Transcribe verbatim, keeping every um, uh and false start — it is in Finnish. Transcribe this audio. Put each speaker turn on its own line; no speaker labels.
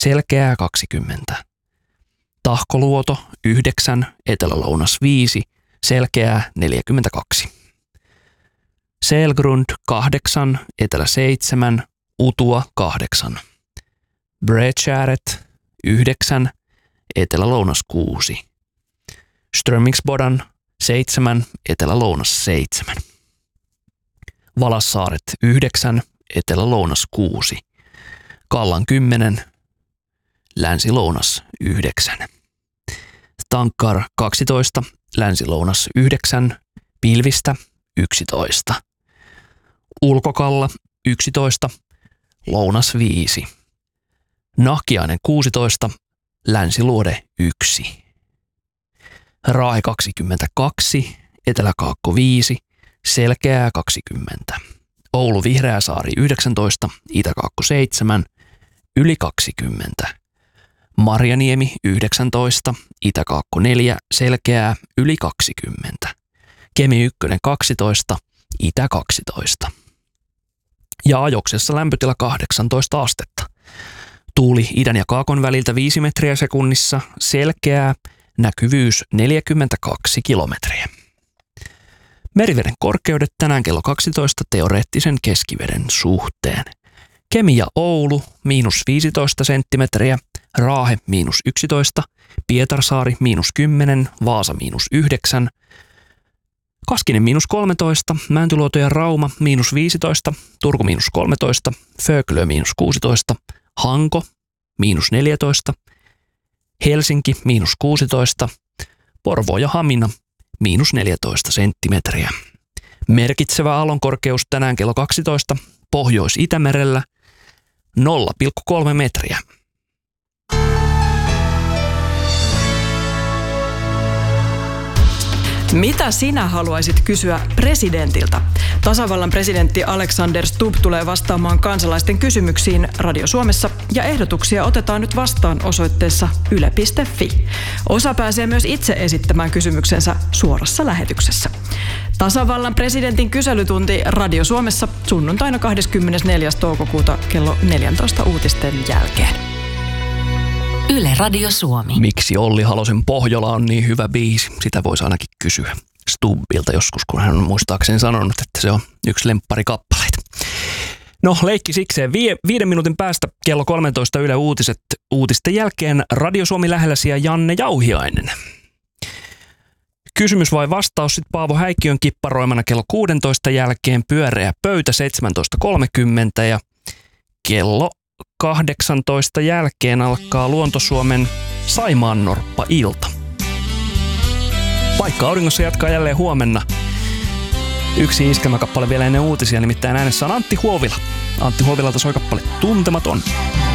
selkeää kaksikymmentä. Tahkoluoto yhdeksän, etelä-lounas viisi, selkeää neljäkymmentäkaksi. Selgrund kahdeksan, etelä seitsemän, utua kahdeksan. Bredskäret yhdeksän, etelä-lounas kuusi. Strömingsbodan seitsemän, etelä-lounas seitsemän. Valassaaret yhdeksän, etelä-lounas kuusi. Kallan kymmenen, länsi-lounas yhdeksän. Tankar kaksitoista, länsi-lounas yhdeksän, pilvistä yksitoista. Ulkokalla yksitoista, lounas viisi. Nahkiainen kuusitoista, länsiluode yksi. Raahe kaksikymmentäkaksi, eteläkaakko viisi, selkeää kaksikymmentä. Oulu Vihreäsaari yhdeksäntoista, itäkaakko seitsemän, yli kaksikymmentä. Marjaniemi yhdeksäntoista, itäkaakko neljä, selkeää yli kaksikymmentä. Kemi ykkönen kaksitoista, itä kaksitoista. Ja Ajoksessa lämpötila kahdeksantoista astetta. Tuuli idän ja kaakon väliltä viisi metriä sekunnissa, selkeää, näkyvyys neljäkymmentäkaksi kilometriä. Meriveden korkeudet tänään kello kaksitoista teoreettisen keskiveden suhteen. Kemi ja Oulu miinus viisitoista senttimetriä, Raahe miinus yksitoista, Pietarsaari miinus kymmenen, Vaasa miinus yhdeksän, Kaskinen miinus kolmetoista, Mäntyluoto ja Rauma miinus viisitoista, Turku miinus kolmetoista, Föglö miinus kuusitoista, Hanko miinus neljätoista, Helsinki miinus kuusitoista, Porvoo ja Hamina miinus neljätoista senttimetriä. Merkitsevä aallonkorkeus tänään kello kaksitoista Pohjois-Itämerellä nolla pilkku kolme metriä.
Mitä sinä haluaisit kysyä presidentiltä? Tasavallan presidentti Alexander Stubb tulee vastaamaan kansalaisten kysymyksiin Radio Suomessa ja ehdotuksia otetaan nyt vastaan osoitteessa yle piste fi. Osa pääsee myös itse esittämään kysymyksensä suorassa lähetyksessä. Tasavallan presidentin kyselytunti Radio Suomessa sunnuntaina kahdeskymmenesneljäs toukokuuta kello neljätoista uutisten jälkeen.
Yle Radio Suomi.
Miksi Olli Halosen Pohjola on niin hyvä biisi? Sitä voisi ainakin kysyä Stubbilta joskus, kun hän on muistaakseni sanonut, että se on yksi lempparikappaleita. No, leikki sikseen. Vie, viiden minuutin päästä kello kolmetoista Yle Uutiset. Uutisten jälkeen Radio Suomi lähelläsi ja Janne Jauhiainen. Kysymys vai vastaus sitten Paavo Häikkiön kipparoimana kello kuusitoista jälkeen, pyöreä pöytä seitsemäntoista kolmekymmentä ja kello kahdeksantoista jälkeen alkaa Luontosuomen Saimaannorppa-ilta. Paikka auringossa jatkaa jälleen huomenna. Yksi iskelmäkappale vielä ennen uutisia, nimittäin äänessä on Antti Huovila. Antti Huovilalta soi kappale Tuntematon.